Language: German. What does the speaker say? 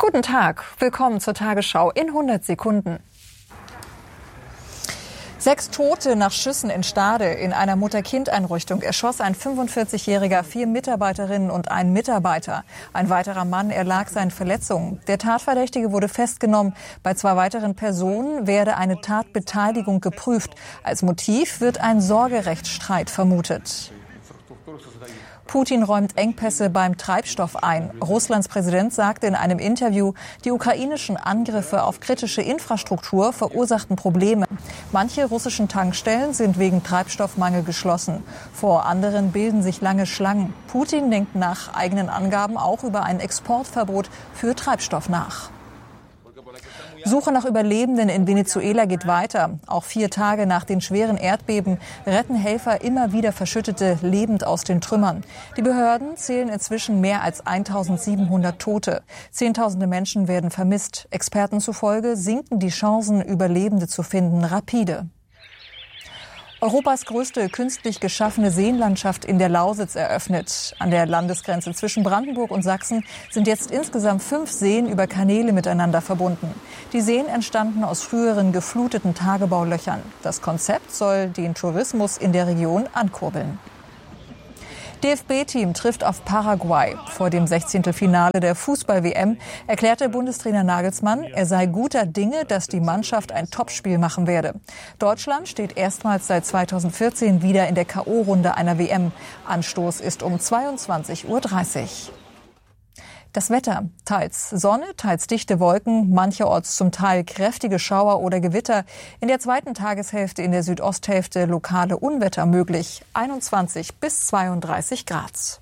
Guten Tag, willkommen zur Tagesschau in 100 Sekunden. 6 Tote nach Schüssen in Stade. In einer Mutter-Kind-Einrichtung erschoss ein 45-Jähriger 4 Mitarbeiterinnen und einen Mitarbeiter. Ein weiterer Mann erlag seinen Verletzungen. Der Tatverdächtige wurde festgenommen. Bei 2 weiteren Personen werde eine Tatbeteiligung geprüft. Als Motiv wird ein Sorgerechtsstreit vermutet. Putin räumt Engpässe beim Treibstoff ein. Russlands Präsident sagte in einem Interview, die ukrainischen Angriffe auf kritische Infrastruktur verursachten Probleme. Manche russischen Tankstellen sind wegen Treibstoffmangel geschlossen. Vor anderen bilden sich lange Schlangen. Putin denkt nach eigenen Angaben auch über ein Exportverbot für Treibstoff nach. Suche nach Überlebenden in Venezuela geht weiter. Auch 4 Tage nach den schweren Erdbeben retten Helfer immer wieder Verschüttete lebend aus den Trümmern. Die Behörden zählen inzwischen mehr als 1700 Tote. Zehntausende Menschen werden vermisst. Experten zufolge sinken die Chancen, Überlebende zu finden, rapide. Europas größte künstlich geschaffene Seenlandschaft in der Lausitz eröffnet. An der Landesgrenze zwischen Brandenburg und Sachsen sind jetzt insgesamt 5 Seen über Kanäle miteinander verbunden. Die Seen entstanden aus früheren gefluteten Tagebaulöchern. Das Konzept soll den Tourismus in der Region ankurbeln. DFB-Team trifft auf Paraguay. Vor dem 16. Finale der Fußball-WM erklärte Bundestrainer Nagelsmann, er sei guter Dinge, dass die Mannschaft ein Topspiel machen werde. Deutschland steht erstmals seit 2014 wieder in der K.O.-Runde einer WM. Anstoß ist um 22:30 Uhr. Das Wetter: teils Sonne, teils dichte Wolken, mancherorts zum Teil kräftige Schauer oder Gewitter. In der zweiten Tageshälfte in der Südosthälfte lokale Unwetter möglich. 21 bis 32 Grad.